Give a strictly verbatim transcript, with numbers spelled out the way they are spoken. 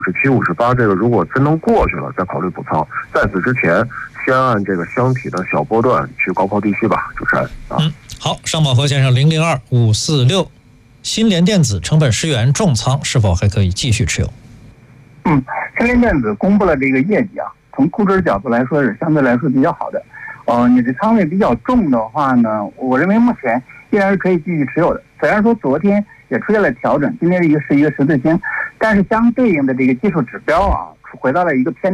十七、五十八这个如果真能过去了，再考虑补仓。在此之前，先按这个箱体的小波段去高抛低吸吧，主持人啊。 嗯，好，上宝和先生零零二五四六，新联电子成本十元重仓，是否还可以继续持有？ 嗯，新联电子公布了这个业绩啊，从估值角度来说是相对来说比较好的。呃，你的仓位比较重的话呢，我认为目前依然是可以继续持有的。虽然说昨天也出现了调整，今天一个是一个十字星，但是相对应的这个技术指标啊，回到了一个偏